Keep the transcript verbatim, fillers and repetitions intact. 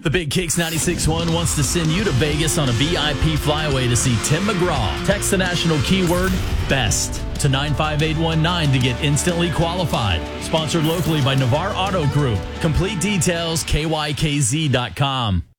The Big Kicks ninety-six point one wants to send you to Vegas on a V I P flyaway to see Tim McGraw. Text the national keyword BEST to nine five eight one nine to get instantly qualified. Sponsored locally by Navarre Auto Group. Complete details, K Y K Z dot com.